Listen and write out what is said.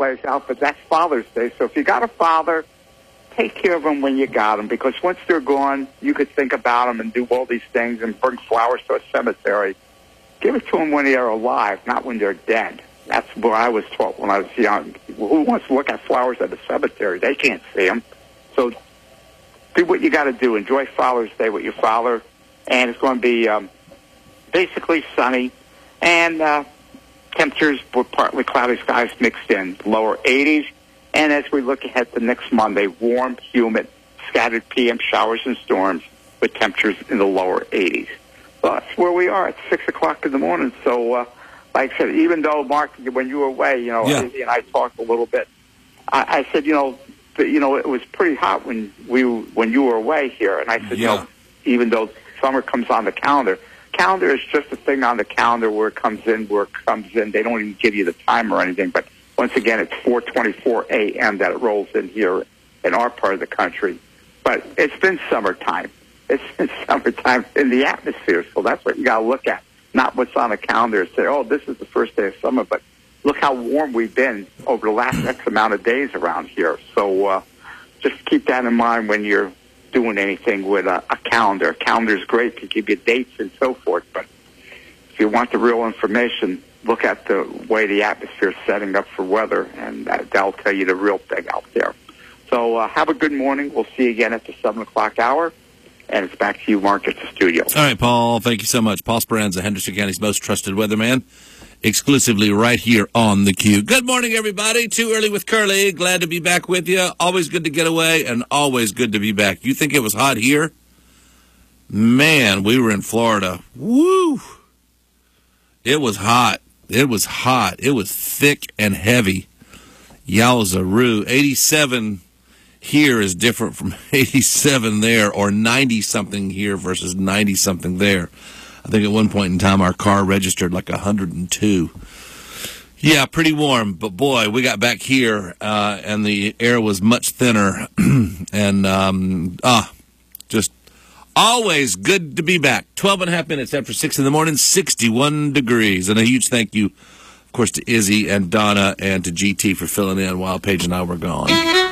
plays out, but that's Father's Day. So if you got a father, take care of them when you got them, because once they're gone, you could think about them and do all these things and bring flowers to a cemetery. Give it to them when they're alive, not when they're dead. That's what I was taught when I was young. Who wants to look at flowers at the cemetery? They can't see them. So do what you got to do. Enjoy Father's Day with your father. And it's going to be basically sunny. And temperatures were partly cloudy skies mixed in, lower 80s. And as we look ahead to next Monday, warm, humid, scattered PM showers and storms with temperatures in the lower 80s. Well, that's where we are at 6 o'clock in the morning. So, like I said, even though, Mark, when you were away, Izzy and I talked a little bit, I said, it was pretty hot when you were away here. And I said, even though summer comes on the calendar is just a thing on the calendar where it comes in. They don't even give you the time or anything. But once again, it's 4:24 a.m. that it rolls in here in our part of the country. But it's been summertime. It's been summertime in the atmosphere. So that's what you got to look at, not what's on the calendar and say, oh, this is the first day of summer. But look how warm we've been over the last X amount of days around here. So just keep that in mind when you're doing anything with a calendar. A calendar's great to give you dates and so forth, but if you want the real information, look at the way the atmosphere is setting up for weather, and that'll tell you the real thing out there. So have a good morning. We'll see you again at the 7 o'clock hour, and it's back to you, Mark, at the studio. All right, Paul, thank you so much. Paul Speranza, Henderson County's most trusted weatherman, exclusively right here on the Q. Good morning, everybody. Too early with Curly. Glad to be back with you. Always good to get away and always good to be back. You think it was hot here? Man, we were in Florida. Woo! It was hot. It was hot. It was thick and heavy. Yowzaroo. 87 here is different from 87 there, or 90-something here versus 90-something there. I think at one point in time our car registered like 102. Yeah, pretty warm, but boy, we got back here and the air was much thinner. And just always good to be back. 12 and a half minutes after 6 in the morning, 61 degrees. And a huge thank you, of course, to Izzy and Donna and to GT for filling in while Paige and I were gone.